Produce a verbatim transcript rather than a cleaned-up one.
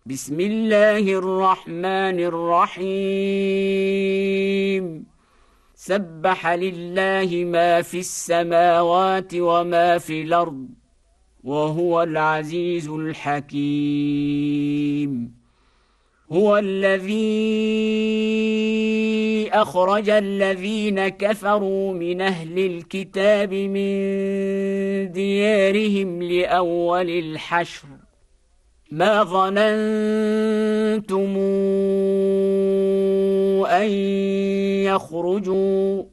بسم الله الرحمن الرحيم سبح لله ما في السماوات وما في الأرض وهو العزيز الحكيم. هو الذي أخرج الذين كفروا من أهل الكتاب من ديارهم لأول الحشر ما ظننتم أن يخرجوا